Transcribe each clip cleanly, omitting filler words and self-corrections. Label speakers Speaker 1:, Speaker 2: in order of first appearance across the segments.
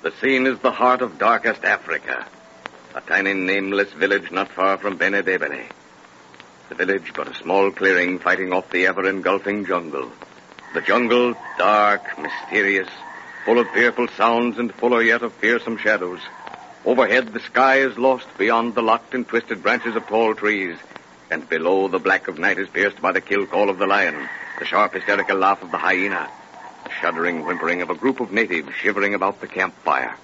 Speaker 1: The scene is the heart of darkest Africa, a tiny nameless village not far from Benedebele. The village but a small clearing fighting off the ever-engulfing jungle. The jungle, dark, mysterious, full of fearful sounds and fuller yet of fearsome shadows. Overhead, the sky is lost beyond the locked and twisted branches of tall trees. And below, the black of night is pierced by the kill call of the lion, the sharp, hysterical laugh of the hyena, the shuddering whimpering of a group of natives shivering about the campfire.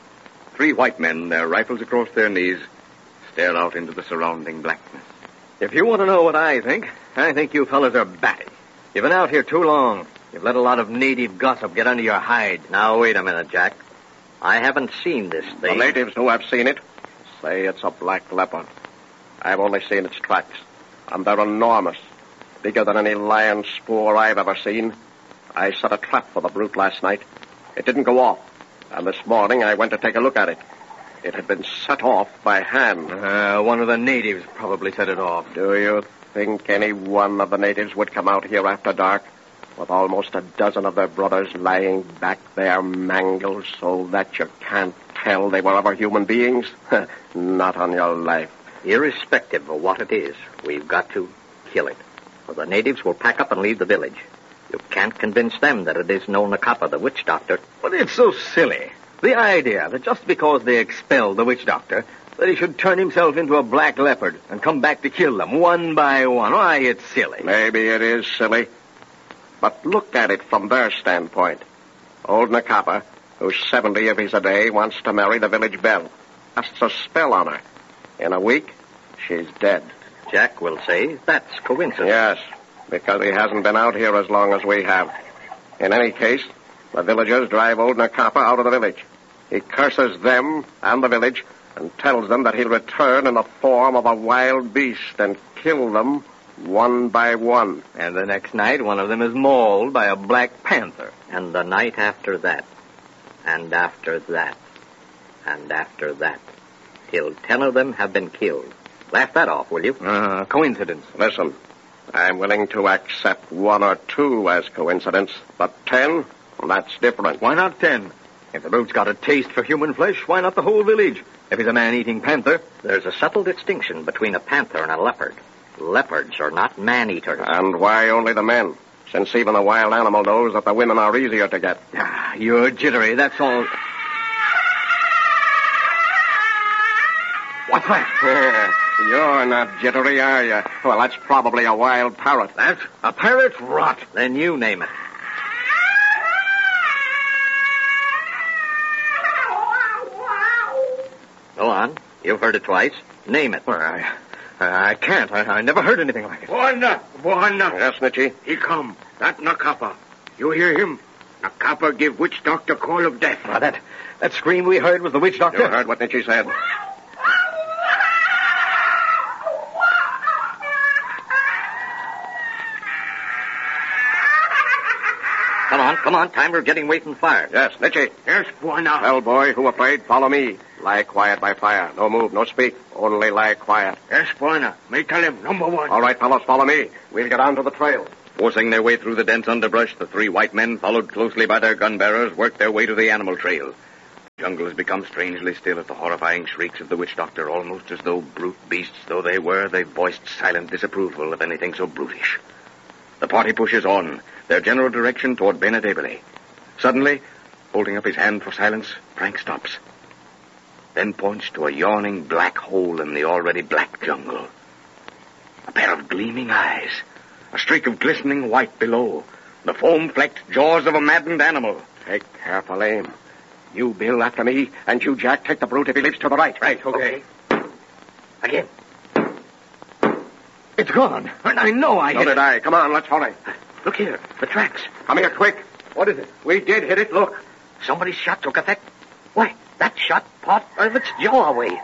Speaker 1: 3 white men, their rifles across their knees, stare out into the surrounding blackness.
Speaker 2: If you want to know what I think you fellas are batty. You've been out here too long. You've let a lot of native gossip get under your hide. Now, wait a minute, Jack. I haven't seen this thing.
Speaker 3: The natives who have seen it say it's a black leopard. I've only seen its tracks, and they're enormous. Bigger than any lion spoor I've ever seen. I set a trap for the brute last night. It didn't go off, and this morning I went to take a look at it. It had been set off by hand.
Speaker 2: One of the natives probably set it off.
Speaker 3: Do you think any one of the natives would come out here after dark with almost a dozen of their brothers lying back there mangled so that you can't tell they were ever human beings? Not on your life.
Speaker 4: Irrespective of what it is, we've got to kill it. Or the natives will pack up and leave the village. You can't convince them that it is no Nakapa, the witch doctor.
Speaker 2: But it's so silly. The idea that just because they expelled the witch doctor, that he should turn himself into a black leopard and come back to kill them one by one. Why, it's silly.
Speaker 3: Maybe it is silly. But look at it from their standpoint. Old Nakapa, who's 70 if he's a day, wants to marry the village belle. Casts a spell on her. In a week, she's dead.
Speaker 4: Jack will say that's coincidence.
Speaker 3: Yes, because he hasn't been out here as long as we have. In any case, the villagers drive old Nakapa out of the village. He curses them and the village and tells them that he'll return in the form of a wild beast and kill them one by one.
Speaker 2: And the next night, one of them is mauled by a black panther.
Speaker 4: And the night after that, and after that, and after that, till 10 of them have been killed. Laugh that off, will you?
Speaker 2: Coincidence.
Speaker 3: Listen, I'm willing to accept 1 or 2 as coincidence, but 10, that's different.
Speaker 2: Why not 10? If the brute's got a taste for human flesh, why not the whole village? If he's a man-eating panther.
Speaker 4: There's a subtle distinction between a panther and a leopard. Leopards are not man-eaters.
Speaker 3: And why only the men? Since even a wild animal knows that the women are easier to get.
Speaker 2: You're jittery, that's all. What's that?
Speaker 3: You're not jittery, are you? Well, that's probably a wild parrot.
Speaker 2: That? A parrot? Rot.
Speaker 4: Then you name it. Go on. You've heard it twice. Name it.
Speaker 2: Well, I can't. I never heard anything like it.
Speaker 5: Buana!
Speaker 3: Yes, Nietzsche?
Speaker 5: He come. That Nakapa. You hear him? Nakapa give witch doctor call of death.
Speaker 2: That scream we heard was the witch doctor.
Speaker 3: You heard what Nietzsche said.
Speaker 4: Come on. Time we're getting away from fire.
Speaker 3: Yes, Nietzsche.
Speaker 5: Yes, Buana.
Speaker 3: Well, boy, who afraid? Follow me. Lie quiet by fire. No move, no speak. Only lie quiet.
Speaker 5: Yes, Buana. May tell him, number 1.
Speaker 3: All right, fellows, follow me. We'll get on to the trail.
Speaker 1: Forcing their way through the dense underbrush, the 3 white men, followed closely by their gun-bearers, worked their way to the animal trail. The jungle has become strangely still at the horrifying shrieks of the witch doctor, almost as though brute beasts though they were, they voiced silent disapproval of anything so brutish. The party pushes on, their general direction toward Benedebele. Suddenly, holding up his hand for silence, Frank stops. Then points to a yawning black hole in the already black jungle. A pair of gleaming eyes, a streak of glistening white below, the foam-flecked jaws of a maddened animal.
Speaker 3: Take careful aim. You, Bill, after me, and you, Jack, take the brute if he leaps to the right.
Speaker 2: Right, okay.
Speaker 4: Again.
Speaker 2: It's gone. I know I
Speaker 3: So
Speaker 2: hit
Speaker 3: did
Speaker 2: it.
Speaker 3: I. Come on, let's hurry.
Speaker 4: Look here. The tracks.
Speaker 3: Come here, quick.
Speaker 2: What is it?
Speaker 3: We did hit it, look.
Speaker 4: Somebody's shot took effect. Why, that shot part of its jaw away.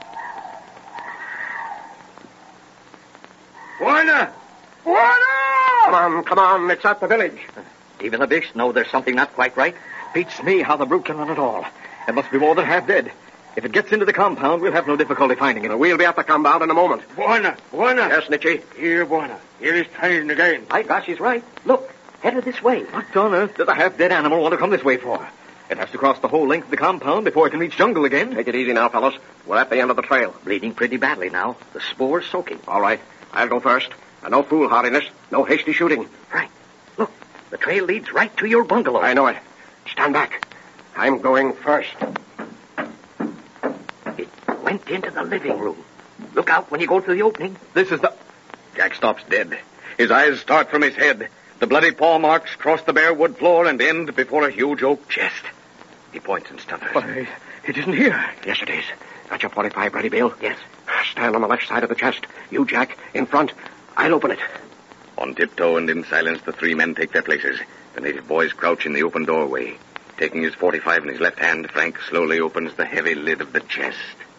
Speaker 5: Buana!
Speaker 3: Come on. It's at the village.
Speaker 4: Even the beasts know there's something not quite right.
Speaker 2: Beats me how the brute can run at all. It must be more than half dead. If it gets into the compound, we'll have no difficulty finding it.
Speaker 3: We'll be at the compound in a moment.
Speaker 5: Buana!
Speaker 3: Yes, Nietzsche?
Speaker 5: Here, Buana. Here he's trying again.
Speaker 4: My gosh, he's right. Look, headed this way.
Speaker 2: What on earth does a half-dead animal want to come this way for? It has to cross the whole length of the compound before it can reach jungle again.
Speaker 3: Take it easy now, fellows. We're at the end of the trail.
Speaker 4: Bleeding pretty badly now. The spore's soaking.
Speaker 3: All right. I'll go first. And no foolhardiness. No hasty shooting.
Speaker 4: Frank, look. The trail leads right to your bungalow.
Speaker 3: I know it. Stand back. I'm going first.
Speaker 4: It went into the living room. Look out when you go through the opening.
Speaker 2: This is the...
Speaker 1: Jack stops dead. His eyes start from his head. The bloody paw marks cross the bare wood floor and end before a huge oak chest. He points and stutters.
Speaker 2: Why, it isn't here.
Speaker 3: Yes, it is. Got your 45 ready, Bill?
Speaker 4: Yes.
Speaker 3: Stand on the left side of the chest. You, Jack, in front. I'll open it.
Speaker 1: On tiptoe and in silence, the three men take their places. The native boys crouch in the open doorway. Taking his 45 in his left hand, Frank slowly opens the heavy lid of the chest.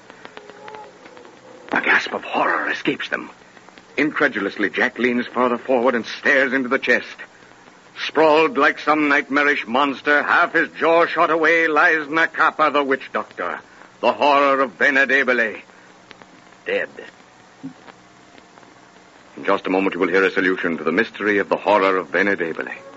Speaker 1: A gasp of horror escapes them. Incredulously, Jack leans farther forward and stares into the chest. Sprawled like some nightmarish monster, half his jaw shot away, lies Nakapa, the witch doctor, the horror of Benedebele, dead. In just a moment, you will hear a solution to the mystery of the horror of Benedebele.